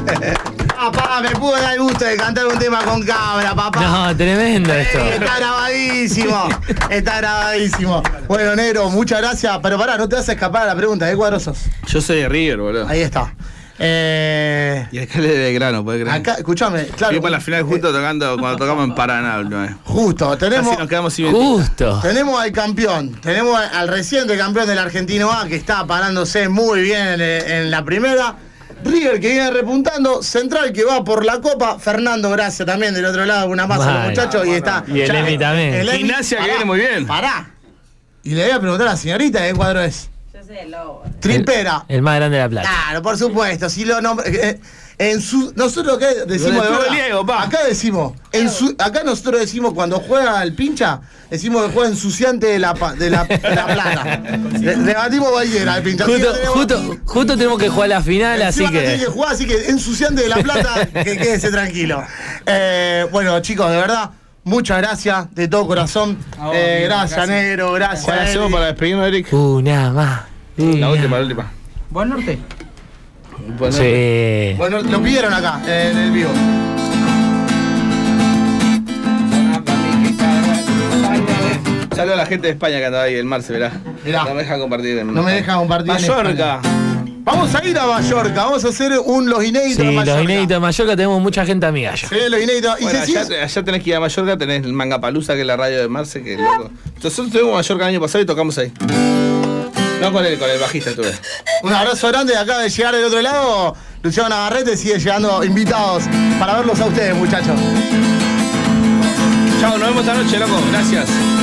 Papá, me pude dar el gusto de cantar un tema con cabra, papá. No, tremendo esto. Está grabadísimo. Está grabadísimo. Bueno, negro, muchas gracias. Pero pará, no te vas a escapar a la pregunta. ¿De qué cuadro sos? Yo soy de River, boludo. Ahí está. Y acá le de grano, ¿podés creer? Acá, escuchame, claro. Fui para la final justo cuando tocamos en Paraná, ¿no? Justo, tenemos. Casi nos quedamos sin Justo. Tenemos al campeón, tenemos al reciente campeón del Argentino A que está parándose muy bien en la primera. River que viene repuntando, Central que va por la Copa, Fernando Gracia también del otro lado, una masa los muchachos y está. Y el Emi también. Gimnasia que viene muy bien. Pará. Y le voy a preguntar a la señorita de qué cuadro es. Yo soy el lobo. Tripera. El más grande de la plata. Claro, por supuesto. Si lo nosotros acá decimos de verdad, Diego, pa. acá decimos, acá nosotros decimos cuando juega el pincha, decimos que juega ensuciante de la plata. Le batimos cualquiera al pincha. Justo tenemos que jugar la final, así Encima tiene que. que jugar, así que ensuciante de la plata, que quédese tranquilo. Bueno, chicos, de verdad, muchas gracias de todo corazón. Gracias, negro, gracias. ¿Cuál hacemos Eli. para despedirnos, Eric? Una más. La última. Buen norte. Bueno, Sí. Bueno, lo pidieron acá, en el vivo. Saludos a la gente de España que andaba ahí, el Marce, verá. Mirá. No me deja compartir. No me dejan compartir. en Mallorca. España. Vamos a ir a Mallorca, vamos a hacer los inéditos Sí, de Mallorca. los inéditos de Mallorca tenemos mucha gente amiga allá. Sí, los inéditos. Y Bueno, Cecilia- allá tenés que ir a Mallorca, tenés el Mangapalusa, que es la radio de Marce, que es loco. Nosotros estuvimos en Mallorca el año pasado y tocamos ahí. No con el bajista estuve. Un abrazo grande, acaba de llegar del otro lado. Luciano Navarrete sigue llegando invitados para verlos a ustedes, muchachos. Chao, nos vemos esta noche, loco. Gracias.